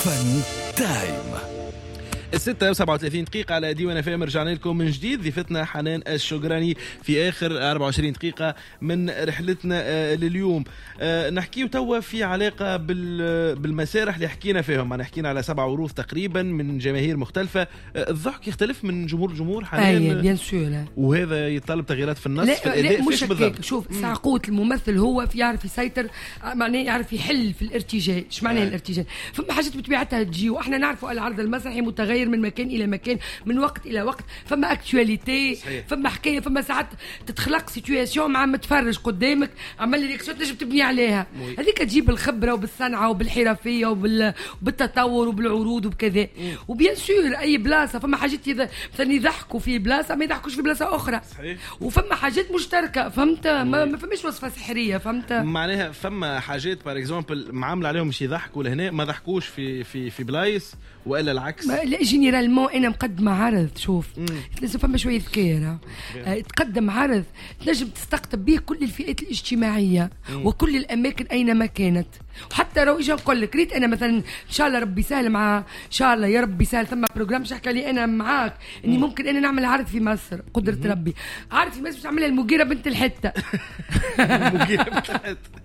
فن تايم. 6:37 دقيقة على ديوان FM. رجعنا لكم من جديد. ضيفتنا حنان الشجراني في آخر 24 دقيقة من رحلتنا لليوم. نحكي توا في علاقة بالمسارح اللي حكينا فيهم. حكينا على 7 عروض تقريبا من جماهير مختلفة. الضحك يختلف من جمهور لجمهور حنان. بيان سور. وهذا يتطلب تغييرات في النص في الأداء. لا مش هيك. شوف ساعة قوة الممثل هو في يعرف يسيطر، معناه يعرف يحل في الارتجال. ايش معناه الارتجال؟ فما حاجات بطبيعتها تجي، واحنا نعرفوا العرض المسرحي متغير من مكان الى مكان، من وقت الى وقت. فما اكتواليتي، فما حكايه، فما ساعات تتخلق سيتوياسيون مع متفرج قدامك عمل لي ريكسيون تنجم تبني عليها. هذيك تجيب بالخبره وبالصنعه وبالحرفيه وبالتطور وبالعروض وبكذا. وبيان سور اي بلاصه فما حاجات مثلا يضحكوا في بلاصه ما يضحكوش في بلاصه اخرى. صحيح. وفما حاجات مشتركه، فهمت؟ ما فماش وصفه سحريه، فهمت؟ معناها فما حاجات بار اكزومبل معامله عليهم مش يضحكوا لهنا ما ضحكوش في بلايص، والا العكس. لا جينيرالمون انا مقدمه عرض. شوف لازم فما شويه ذكاء. تقدم عرض تنجم تستقطب به كل الفئات الاجتماعيه وكل الاماكن اينما كانت. وحتى لو اجي نقول لك ريت انا مثلا ان شاء الله ربي سهل، مع ان شاء الله يا ربي سهل ثم بروجرام مش حكى لي انا معاك اني ممكن انا نعمل عرض في مصر. قدره ربي عرض في مصر مش نعملها المغيره بنت الحته. المغيره بنت الحته.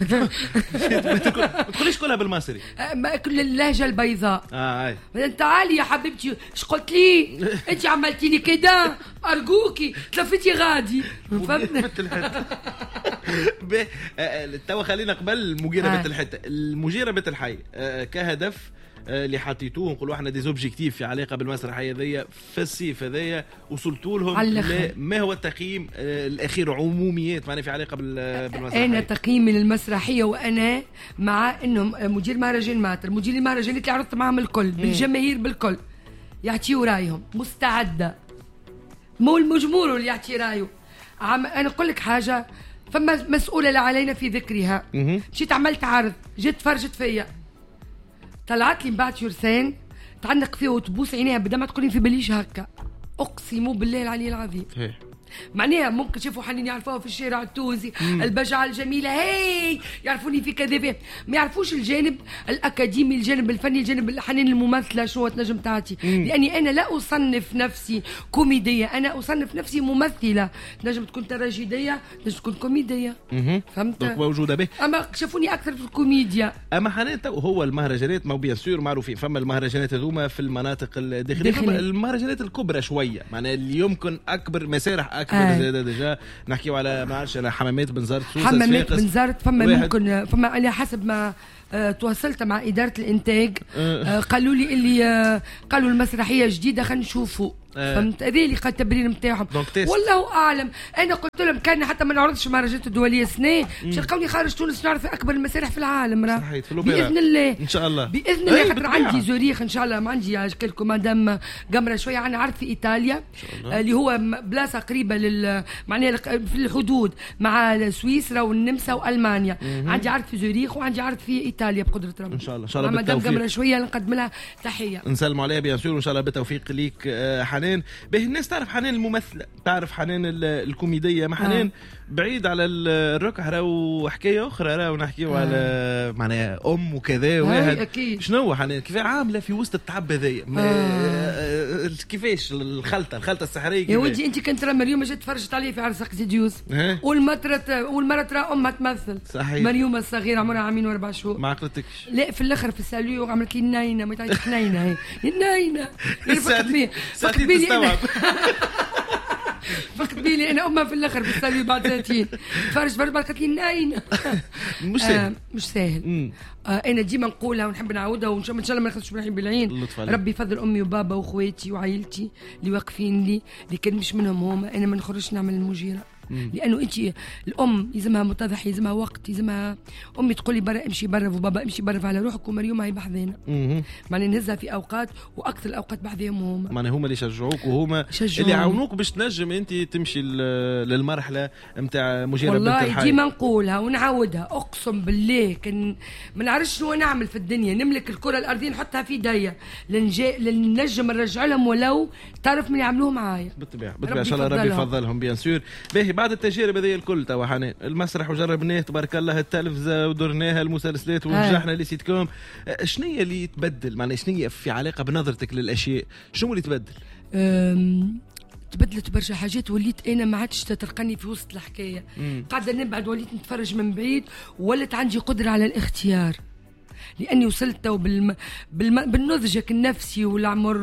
ما تقوليش كلها بالمصري، كل اللهجه البيضاء. هاي تعالي يا حبيبتي ايش قلت لي انت؟ عملتي لي كده ارجوكي تلفتي غادي. بنت الحته. توا خلينا قبل المغيره بنت الحته. المغيره بنت الحي كهدف اللي حطيتوه نقولوا احنا دي زوبجيكتيف في علاقه بالمسرحيه هذيا في الصيف هذايا، وصلتوا لهم ما هو التقييم الاخير عموميات معناها في علاقه بالمسرحيه؟ انا تقييمي للمسرحيه وانا مع انهم مدير مهرجان ماتر، مدير المهرجانات اللي عرضت معهم الكل بالجماهير بالكل يعطيوا رايهم مستعده، مو المجمور اللي يعطي رايه. انا اقول لك حاجه، فما مسؤوله لا علينا في ذكرها. مشيت عملت عرض، جيت تفرجت فيا، طلعت لي من بعد يرسان تعلق فيه وتبوس عينيها بدمع تقولين في بليش هكا. اقسم بالله العلي العظيم. معناها ممكن شافوا حنين يعرفوها في الشارع التوزي البجعه الجميله، هي يعرفوني في كذا، ما يعرفوش الجانب الاكاديمي، الجانب الفني، الجانب الحنين الممثله شو تنجم تعطي. لاني انا لا اصنف نفسي كوميديه، انا اصنف نفسي ممثله. تنجم تكون تراجيديه، تنجم تكون كوميديه. فهمت؟ موجوده به. اما شافوني اكثر في الكوميديا. اما حنان هو المهرجانات ما بيان سور معروفين، فما المهرجانات هذوما في المناطق الداخليه، فما المهرجانات الكبرى شويه معناها اللي يمكن اكبر مسارح اكبر. زاد ديجا نحكيو على ما عرفش على حمامات بنزرت، حمامات بنزرت. فما ممكن فما على حسب ما تواصلت مع إدارة الإنتاج. قالوا لي اللي قالوا المسرحية جديدة خلينا نشوفوا. فهمت؟ هذه اللي قال التبرير نتاعهم، والله اعلم. انا قلت لهم كان حتى ما نعرضش المهرجانات الدوليه سنه مش لقوني خارج تونس نعرف اكبر المسارح في العالم. باذن الله ان شاء الله، باذن الله. خاطر عندي زوريخ ان شاء الله، ما عندي كلكم مادام قمره شويه. عندي عرض في ايطاليا اللي هو بلاصه قريبه معناها في الحدود مع سويسرا والنمسا والمانيا. عندي عرض في زوريخ وعندي عرض في ايطاليا بقدره ربي. ان شاء الله ان شاء الله مادام قمره شويه نقدم لها تحيه، نسلم عليها بيان سور، وان شاء الله بالتوفيق ليك حنان. به الناس تعرف حنان الممثلة، تعرف حنان الكوميدية. ما حنان بعيد على الركح راهو حكاية أخرى، راهو نحكيو على معناها أم وكذا واحد. شنو حنان كيف عاملة في وسط التعب هذايا؟ كيفاش الخلطة السحرية؟ يا ودي أنت كنت ترى مريوم جات تفرجت عليه في عرس سقسيديوس، والمرة ترى أمها تمثل. صحيح. مريوم الصغيرة عمرها عامين و4 شهور. ما عقلتكش؟ لا في الآخر في الساليو عملت لي ناينة، ما تعيش ناينة هي ناينة. فقط بيلي فقط بيلي انا امها في الاخر في السالي بعد 30 فرج بعد قالت لي ناينه. مش سهل. انا ديما نقولها ونحب نعاودها، وان شاء الله ما ناخذش بالعين بالعين. ربي يفضل امي وبابا واخواتي وعائلتي اللي واقفين لي، اللي كان مش منهم هما انا ما نخرجش نعمل المجيره. لانه انت الام يلزمها متضح، يلزمها وقت، يلزمها. امي تقول لي برا امشي برا، وبابا امشي برا على روحك، ومريوم هي بحذينا. معناها نهزها في اوقات، واكثر الاوقات بحذيهم هما. معناها هما اللي يشجعوك وهما اللي يعاونوك باش تنجم انت تمشي للمرحله نتاع مجيره بنت الحي. والله ديما نقولها ونعاودها، اقسم بالله كان ما نعرفش شنو نعمل في الدنيا. نملك الكره الارضيه نحطها في يديا لنجم نرجع لهم، ولو تعرف من يعملوه معايا. بالطبيعه ان شاء الله ربي يفضلهم بيان سور. باهي بعد التجارب هذه الكل توا حنان المسرح وجربناه تبارك الله، التلفزه ودرناها، المسلسلات ونجحنا لي سيت كوم، شنو هي اللي يتبدل؟ معناها شنو هي في علاقه بنظرتك للاشياء؟ شنو اللي تبدل؟ تبدلت برشا حاجات، وليت انا ما عادش تترقني في وسط الحكايه، قاعده نبعد، وليت نتفرج من بعيد، ولت عندي قدره على الاختيار، لاني وصلت بالنضج النفسي والعمر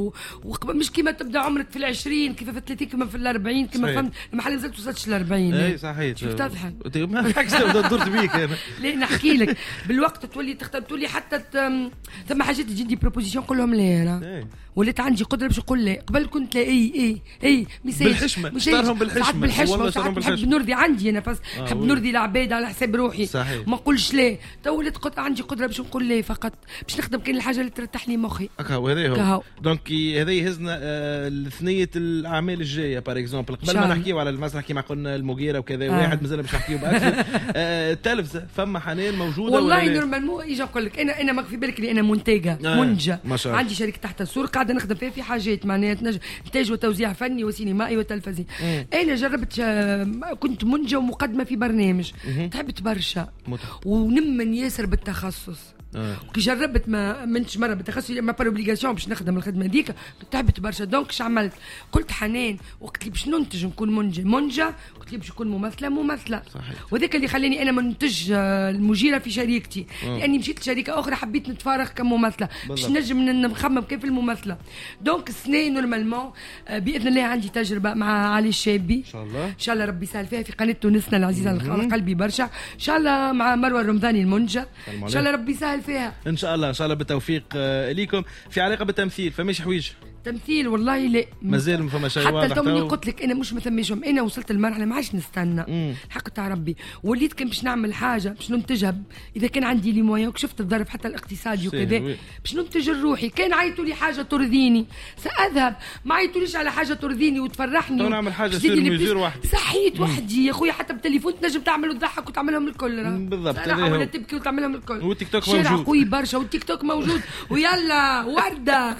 مش كيما تبدا عمرك في 20 كيف في 30 كيما في 40 كيما فهمت المحل نزلت وصلتش ل 40. اي صحيح. شفت تضحك ما بالعكس درت بيك انا. لا نحكي لك بالوقت تولي تختار، تولي حتى ثم حاجات تجيني بروبوزيسيون كلهم لا، وليت عندي قدره باش نقول لا. قبل كنت لا اي بالحشمه نختارهم بالحشمه نحب نرضي، عندي انا نحب نرضي العباد على حساب روحي، ما نقولش لا. تو وليت عندي قدره باش نقول لي فقط باش نخدم كاين الحاجه اللي ترتاح لي مخي. وهذا هو دونك هذا يهزنا لثنيه الاعمال الجايه بار اكزومبل. قبل ما نحكيو على المسرح كيما قلنا المغيره وكذا واحد مازال باش نحكيو باكثر. التلفزه فما حنان موجوده والله نورمالمون يجي نقول لك انا ما في بالك اللي انا منتجه عندي شركه تحت السور قاعده نخدم فيها في حاجات معناها انتاج وتوزيع فني وسينمائي وتلفزي. انا جربت كنت منجه ومقدمه في برنامج تعبت برشا ونمن ياسر بالتخصص. كي جربت ما منش مره بالتخصص ما بار اوبليغاسيون باش نخدم الخدمه هذيك تعبت برشا. دونك اش عملت؟ قلت حنان وقت لي باش ننتج نكون منجه قلت لي باش نكون ممثله وذاك اللي خلاني انا منتج المجيره في شركتي لاني مشيت لشركه اخرى حبيت نتفارغ كممثله باش نجم نخمم كيف الممثله. دونك السنه نورمالمون باذن الله عندي تجربه مع علي الشابي ان شاء الله ربي يسهل فيها في قناه تونسنا العزيزه على قلبي برشا. ان شاء الله مع مروه الرمضاني المنجه ان شاء الله ربي يسهل فيها ان شاء الله بالتوفيق ليكم. في علاقه بالتمثيل فماش حويج تمثيل والله لا مازال ما فما شيء واضح. حتى تو قلت لك انا مش مثميشهم، انا وصلت المرحله ما عادش نستنى حق تاع ربي. وليت كان باش نعمل حاجه باش ننتجها اذا كان عندي لي مويا وكشفت الظرف حتى الاقتصادي وكذا باش ننتج روحي. كان عيطوا لي حاجه ترضيني ساذهب، ما عيطوليش على حاجه ترضيني وتفرحني نعمل حاجه سير ميزور وحدي صحيت وحدي يا خويا. حتى بالتليفون تنجم تعمل وتضحك وتعملهم الكل بالضبط ولا تبكي وتعملهم الكل. والتيك توك موجود شارع قوي برشا والتيك توك موجود ويلا ورده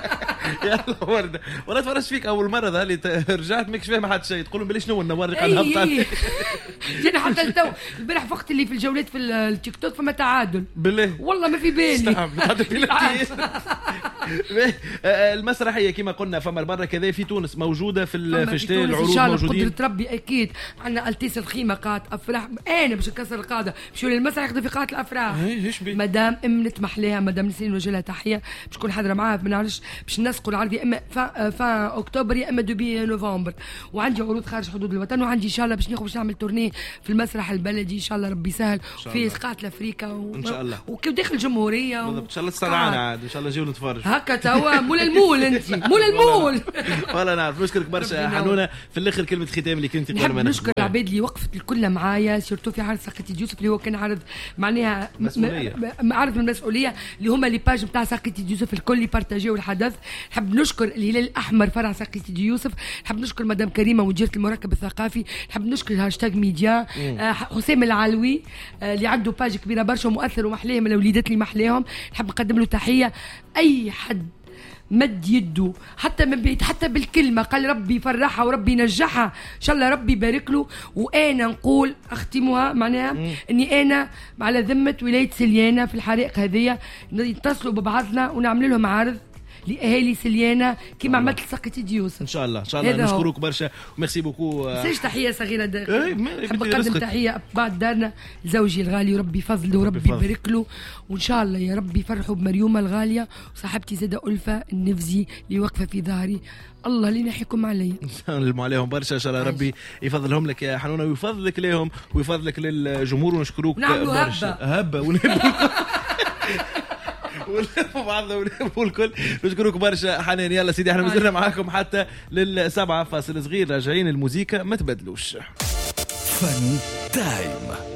يلا ورده. ولا تفرجت فيك اول مره ذا اللي رجعت ماكش فاهم حتى شيء تقول لهم بلاش نوري على الهبطه. انا حتى التو البارح وقت اللي في الجولات في التيك توك فما تعادل بالله والله ما في بالي المسرحيه كما قلنا فما البرة كذا في تونس موجوده في الشتاء العروض موجودين قدرة ربي اكيد. عندنا التيس الخيمه قاعه افراح انا باش نكسر القاعده باش للمسرح يخدم في قاعه الافراح مدام نتمح لها مدام نسين وجه لها تحيه باش تكون حاضره معاها ما نعرفش باش نسقوا العرض يا اما فان اكتوبر يا اما دوبي نوفمبر. وعندي عروض خارج حدود الوطن وعندي ان شاء الله باش نعمل تورنيه في المسرح البلدي ان شاء الله ربي يسهل في قاعه افريقيا ان شاء الله وكيف داخل الجمهوريه ان شاء الله تستنانا عاد ان شاء الله نجيو نتفرج هكا توا مول المول انت مول المول ولا نعرف. نشكرك برشا حنونه. في الاخر كلمه ختام اللي كنت قبل ما نشكر العباد اللي وقفت الكل معايا سيرتو في عرض ساقيتي يوسف اللي هو كان عرض معناها عرض من المسؤوليه اللي هما لي باج نتاع ساقيتي يوسف الكل اللي بارتاجيو الحدث. نحب نشكر الهلال الاحمر فرع ساقيتي يوسف. نحب نشكر مدام كريمه مديره المركب الثقافي. نحب نشكر هاشتاج ميديا حسام العلوي اللي عنده باج كبيره برشا ومؤثر ومحليهم الوليدات اللي محليهم. نحب نقدم له تحيه. اي حد مد يده حتى من بعيد حتى بالكلمه قال ربي يفرحها وربي ينجحها ان شاء الله ربي يبارك له. وانا نقول اختمها معناها اني انا على ذمه ولايه سليانه في الحرائق هذه يتصلوا ببعضنا ونعمل لهم عرض لاهالي سليانه كيما عملت ساقيتي يوسف ان شاء الله ان شاء الله. نشكرك برشا وميرسي بوكو. سيج تحيه صغيره نحب نقدم تحيه بعد دارنا لزوجي الغالي وربي فضله وربي يبارك له وان شاء الله يا ربي يفرحوا بمريومه الغاليه وصاحبتي زاده ألفة النفزي اللي واقفه في ظهري. الله اللي ينحيكم عليا نسلم عليهم برشا ان شاء الله ربي يفضلهم لك يا حنونه ويفضلك لهم ويفضلك للجمهور. ونشكروك برشا هبه ونلفوا بعضنا ونلفوا الكل. نشكرك برشا حنان. يلا سيدي احنا مازلنا معاكم حتى لل7 فاصل صغير. راجعين الموسيقى ما تبدلوش. فن تايم.